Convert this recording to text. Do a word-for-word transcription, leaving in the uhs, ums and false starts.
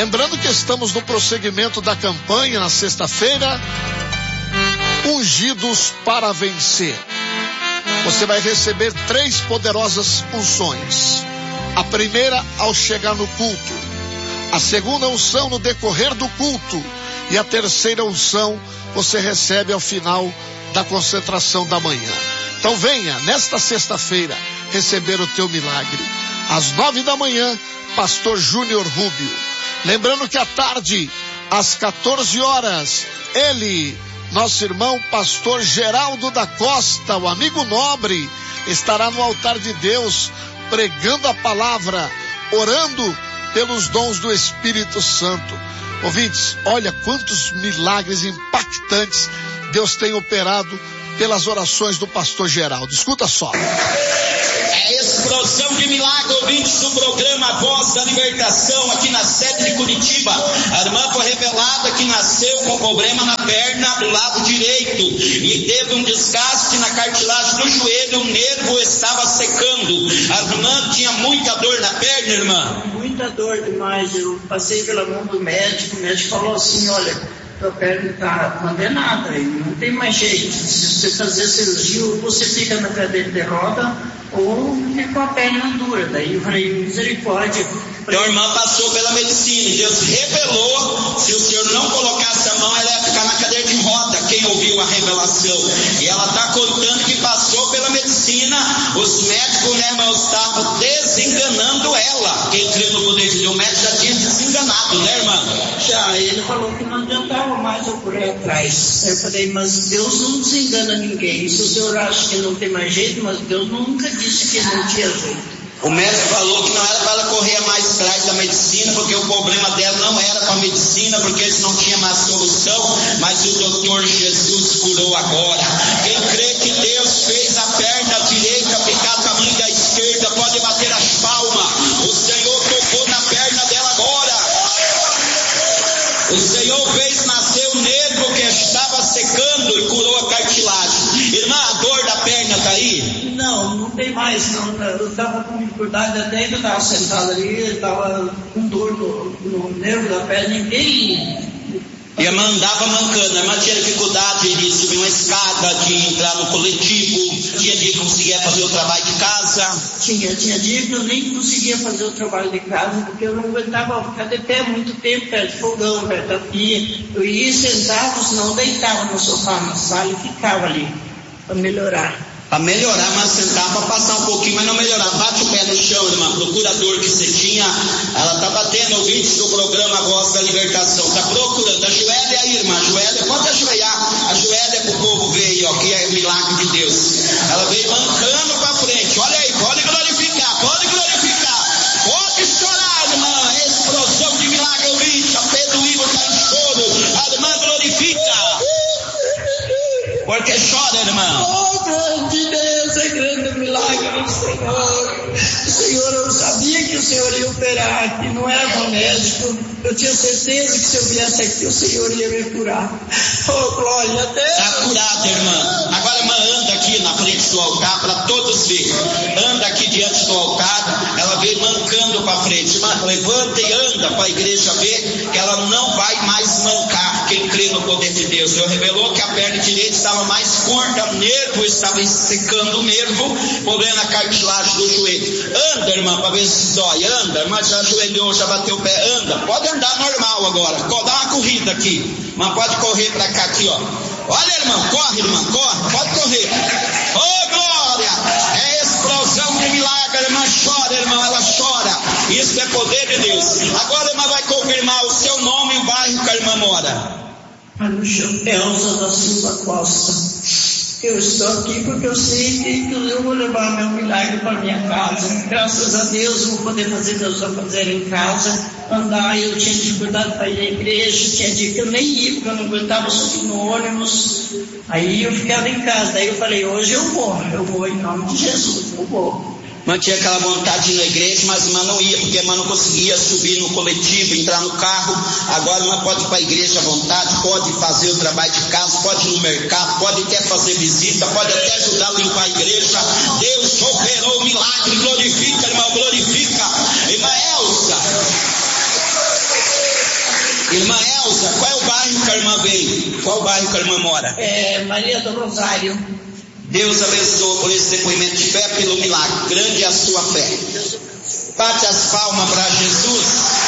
Lembrando que estamos no prosseguimento da campanha na sexta-feira, Ungidos para Vencer. Você vai receber três poderosas unções. A primeira ao chegar no culto, a segunda unção no decorrer do culto e a terceira unção você recebe ao final da concentração da manhã. Então venha nesta sexta-feira receber o teu milagre. Às nove da manhã, Pastor Júnior Rubio. Lembrando que à tarde, às quatorze horas, ele, nosso irmão Pastor Geraldo da Costa, o amigo nobre, estará no altar de Deus, pregando a palavra, orando pelos dons do Espírito Santo. Ouvintes, olha quantos milagres impactantes Deus tem operado pelas orações do Pastor Geraldo. Escuta só. É explosão de milagre, ouvintes do programa Voz da Libertação, aqui na sede de Curitiba. A irmã foi revelada que nasceu com problema na perna do lado direito e teve um desgaste na cartilagem do joelho, o nervo estava secando. A irmã tinha muita dor na perna, irmã? Muita dor demais. Eu passei pela mão do médico, o médico falou assim: olha, tua perna está condenada, não tem mais jeito. Se você fazer cirurgia, ou você fica na cadeira de roda, ou fica com a perna dura. Daí eu falei, misericórdia. Então a irmã passou pela medicina e Deus revelou, se o senhor não colocasse a mão, ela ia ficar na cadeira de roda. Quem ouviu a revelação? E ela está contando que passou pela medicina, os médicos, né, irmão, estavam desenganando ela. Quem crê no poder de Deus, o médico já tinha desenganado, né, irmã? Já, ele falou que não adiantava mais eu correr atrás. Eu falei, mas Deus não desengana ninguém. Se o senhor acha que não tem mais jeito, mas Deus nunca disse que não tinha jeito. O médico falou que não era para ela correr mais atrás da medicina, porque o problema dela não era com a medicina, porque eles não tinham mais solução, mas o doutor Jesus curou agora. Quem crê que Deus fez a perna direita ficar com a mão da esquerda, pode bater as palmas. O Senhor tocou na perna dela agora. O Senhor fez nascer o nervo que estava secando e curou a cartilagem. Irmã, a dor da perna está aí? Não, não tem mais, não. Eu estava com dificuldade até que eu estava sentado ali, eu estava com dor no, no nervo da perna, ninguém... E a irmã andava mancando, a irmã tinha dificuldade de subir uma escada, de entrar no coletivo, tinha dia que conseguia fazer o trabalho de casa. Tinha, tinha dia que eu nem conseguia fazer o trabalho de casa, porque eu não aguentava ficar de pé muito tempo, perto do fogão, perto da pia. Eu ia sentado, senão deitava no sofá, na sala e ficava ali, para melhorar. Para melhorar, mas sentar para passar um pouquinho, mas não melhorar. Bate o pé no chão, irmã. Procura a dor que você tinha. Ela está batendo ouvintes do programa Voz da Libertação. Está procurando. Ajoelha aí, irmã. Ajoelha. Pode ajoelhar. Ajoelha para o povo ver aí, ó, que é o milagre de Deus. Ela veio mancando para frente. Olha aí, pode glorificar. Pode glorificar. Pode chorar, irmã. Explosão de milagre, ouvinte. A Pedro Igor está em choro. A irmã glorifica. Porque chora, irmã. Oh, grande Deus, é grande milagre do Senhor. Senhor, eu sabia que o Senhor ia operar, que não era com médico. Eu tinha certeza que se eu viesse aqui, o Senhor ia me curar. Oh, glória a Deus. Está curada, irmã. Agora, irmã, anda aqui na frente do altar para todos verem. Anda aqui diante do altar. Ela veio mancando para frente. Irmã, levanta e anda para a igreja ver que ela não vai mais mancar. Quem crê no poder de Deus. Deus revelou que a perna direita estava mais curta, o nervo estava secando o nervo, problema na cartilagem do joelho. Anda, irmã, para ver se dói. Anda, irmã, já ajoelhou, já bateu o pé. Anda, pode andar normal agora. Dá uma corrida aqui. Irmã, pode correr para cá aqui, ó. Olha, irmã, corre, irmã, corre, pode correr. Oh, glória! É explosão de milagre, irmã, chora, irmã, ela chora. Isso é poder de Deus. Agora, irmã, vai confirmar o seu nome e o bairro que a irmã mora. No chão, Elza da Silva Costa. Eu estou aqui porque eu sei que eu vou levar meu milagre para minha casa. Graças a Deus eu vou poder fazer meus afazeres em casa, andar. Eu tinha dificuldade para ir à igreja, tinha dia que eu nem ia, porque eu não aguentava subir no ônibus. Aí eu ficava em casa. Daí eu falei, hoje eu vou, eu vou em nome de Jesus, eu vou. Mas tinha aquela vontade de ir na igreja, mas a irmã não ia, porque a irmã não conseguia subir no coletivo, entrar no carro. Agora a irmã pode ir para a igreja à vontade, pode fazer o trabalho de casa, pode ir no mercado, pode até fazer visita, pode até ajudar a limpar a igreja. Deus operou o milagre, glorifica, irmã, glorifica. Irmã Elza. Irmã Elza, qual é o bairro que a irmã veio? Qual o bairro que a irmã mora? É, Maria do Rosário. Deus abençoe por esse depoimento de fé pelo milagre. Grande é a sua fé. Bate as palmas para Jesus.